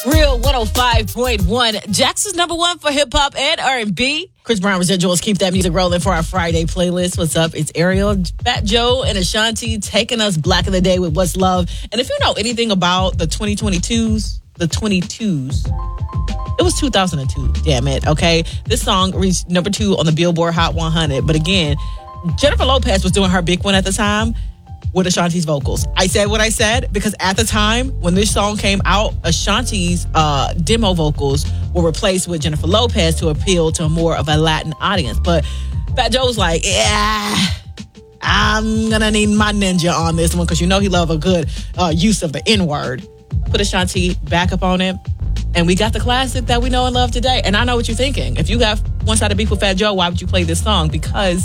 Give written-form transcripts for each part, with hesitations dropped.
Real 105.1. Jackson's number one for hip hop and R&B. Chris Brown Residuals keep that music rolling for our Friday playlist. What's up? It's Ariel, Fat Joe, and Ashanti taking us black in the day with What's Love. And if you know anything about the 2022s, it was 2002, damn it, okay? This song reached number 2 on the Billboard Hot 100. But again, Jennifer Lopez was doing her big one at the time with Ashanti's vocals. I said what I said because at the time when this song came out, Ashanti's demo vocals were replaced with Jennifer Lopez to appeal to more of a Latin audience. But Fat Joe's like, yeah, I'm gonna need my ninja on this one because you know he love a good use of the N-word. Put Ashanti back up on it. And we got the classic that we know and love today. And I know what you're thinking. If you have one-sided beef with Fat Joe, why would you play this song? Because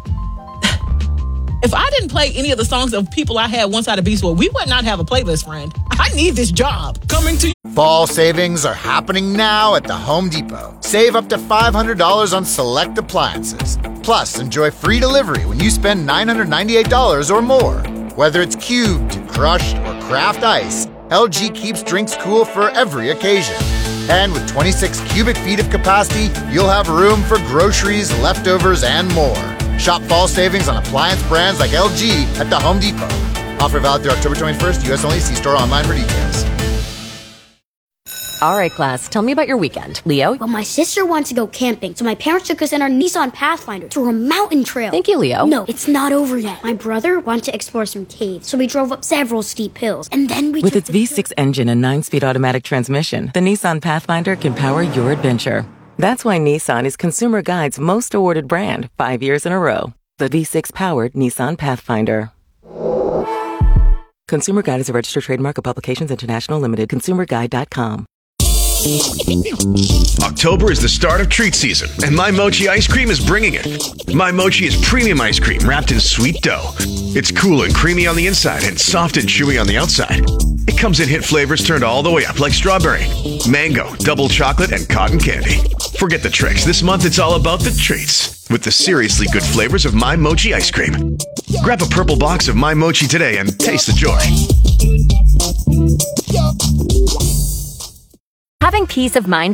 if I didn't play any of the songs of people I had one-sided beefs with, we would not have a playlist, friend. I need this job. Coming to you. Fall savings are happening now at the Home Depot. Save up to $500 on select appliances. Plus, enjoy free delivery when you spend $998 or more. Whether it's cubed, crushed, or craft ice, LG keeps drinks cool for every occasion. And with 26 cubic feet of capacity, you'll have room for groceries, leftovers, and more. Shop fall savings on appliance brands like LG at the Home Depot. Offer valid through October 21st, U.S. only. See store online for details. All right, class, tell me about your weekend. Leo? Well, my sister wants to go camping, so my parents took us in our Nissan Pathfinder to a mountain trail. Thank you, Leo. No, it's not over yet. My brother wanted to explore some caves, so we drove up several steep hills, and then we With its V6 engine and 9-speed automatic transmission, the Nissan Pathfinder can power your adventure. That's why Nissan is Consumer Guide's most awarded brand 5 years in a row. The V6-powered Nissan Pathfinder. Consumer Guide is a registered trademark of Publications International Limited. ConsumerGuide.com. October is the start of treat season, and My Mochi ice cream is bringing it. My Mochi is premium ice cream wrapped in sweet dough. It's cool and creamy on the inside and soft and chewy on the outside. It comes in hit flavors turned all the way up like strawberry, mango, double chocolate, and cotton candy. Forget the tricks. This month it's all about the treats with the seriously good flavors of My Mochi ice cream. Grab a purple box of My Mochi today and taste the joy. Having peace of mind